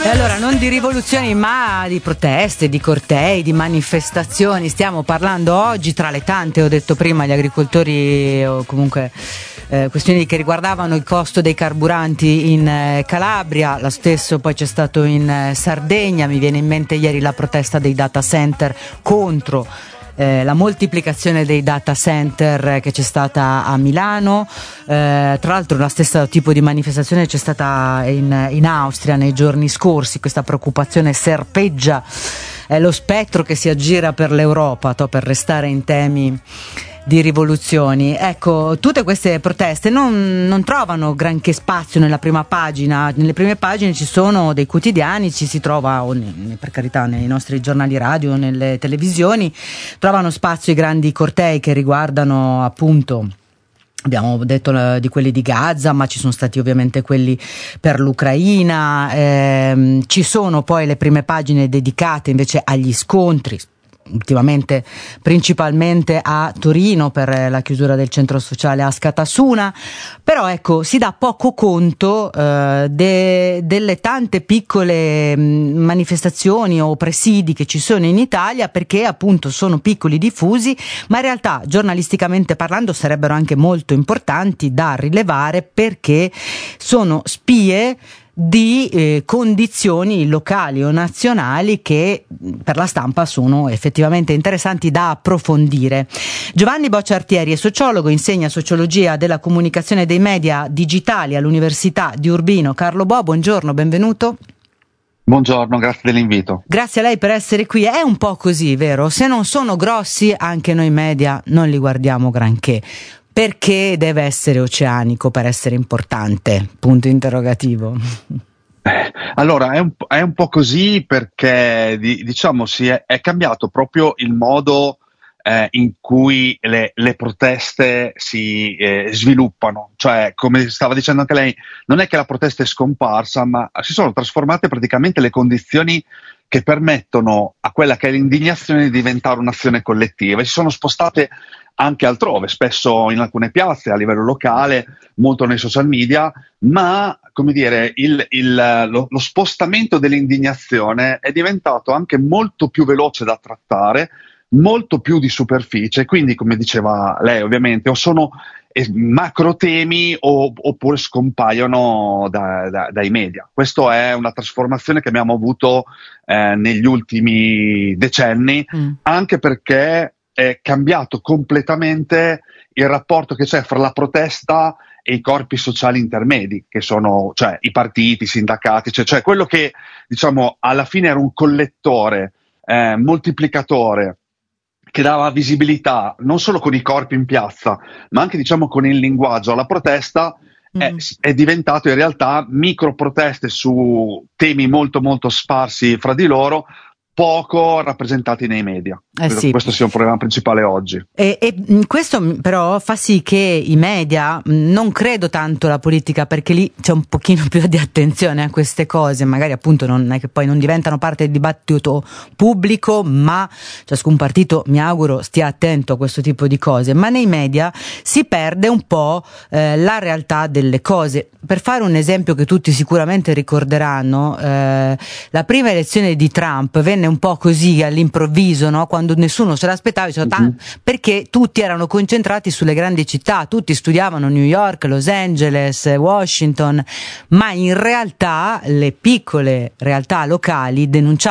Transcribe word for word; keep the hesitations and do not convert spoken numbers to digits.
E allora non di rivoluzioni ma di proteste, di cortei, di manifestazioni stiamo parlando oggi, tra le tante, ho detto prima, gli agricoltori o comunque eh, questioni che riguardavano il costo dei carburanti in eh, Calabria, lo stesso poi c'è stato in eh, Sardegna, mi viene in mente ieri la protesta dei data center contro Eh, la moltiplicazione dei data center che c'è stata a Milano, eh, tra l'altro la stessa tipo di manifestazione c'è stata in, in Austria nei giorni scorsi, questa preoccupazione serpeggia, è lo spettro che si aggira per l'Europa, to, per restare in temi di rivoluzioni. Ecco, tutte queste proteste non, non trovano granché spazio nella prima pagina, nelle prime pagine ci sono dei quotidiani, ci si trova, o ne, per carità nei nostri giornali radio, nelle televisioni, trovano spazio i grandi cortei che riguardano appunto, abbiamo detto di quelli di Gaza, ma ci sono stati ovviamente quelli per l'Ucraina, ehm, ci sono poi le prime pagine dedicate invece agli scontri, ultimamente principalmente a Torino per la chiusura del centro sociale Askatasuna, però ecco si dà poco conto eh, de, delle tante piccole mh, manifestazioni o presidi che ci sono in Italia, perché appunto sono piccoli, diffusi, ma in realtà giornalisticamente parlando sarebbero anche molto importanti da rilevare, perché sono spie di eh, condizioni locali o nazionali che per la stampa sono effettivamente interessanti da approfondire. Giovanni Bocciartieri è sociologo, insegna sociologia della comunicazione e dei media digitali all'Università di Urbino. Carlo Bo, buongiorno, benvenuto. Buongiorno, grazie dell'invito. Grazie a lei per essere qui. È un po' così, vero? Se non sono grossi, anche noi media non li guardiamo granché. Perché deve essere oceanico per essere importante? Punto interrogativo. Allora, è un, è un po' così perché di, diciamo si è, è cambiato proprio il modo eh, in cui le, le proteste si eh, sviluppano. Cioè, come stava dicendo anche lei, non è che la protesta è scomparsa, ma si sono trasformate praticamente le condizioni che permettono a quella che è l'indignazione di diventare un'azione collettiva, e si sono spostate anche altrove, spesso in alcune piazze, a livello locale, molto nei social media, ma come dire, il, il, lo, lo spostamento dell'indignazione è diventato anche molto più veloce da trattare, molto più di superficie, quindi come diceva lei ovviamente, o sono eh, macro temi o, oppure scompaiono da, da, dai media. Questa è una trasformazione che abbiamo avuto eh, negli ultimi decenni, mm. anche perché è cambiato completamente il rapporto che c'è fra la protesta e i corpi sociali intermedi, che sono cioè i partiti, i sindacati, cioè, cioè quello che diciamo alla fine era un collettore, eh, moltiplicatore, che dava visibilità non solo con i corpi in piazza, ma anche diciamo con il linguaggio alla protesta, mm. è, è diventato in realtà micro proteste su temi molto molto sparsi fra di loro, poco rappresentati nei media. Eh sì. Questo sia un problema principale oggi. E, e questo però fa sì che i media, non credo tanto la politica, perché lì c'è un pochino più di attenzione a queste cose, magari appunto non è che poi non diventano parte del dibattito pubblico, ma ciascun partito, mi auguro, stia attento a questo tipo di cose, ma nei media si perde un po' eh, la realtà delle cose. Per fare un esempio che tutti sicuramente ricorderanno, eh, la prima elezione di Trump venne un po' così all'improvviso, no? Quando nessuno se l'aspettava, diceva, uh-huh. perché tutti erano concentrati sulle grandi città, tutti studiavano New York, Los Angeles, Washington, ma in realtà le piccole realtà locali denunciavano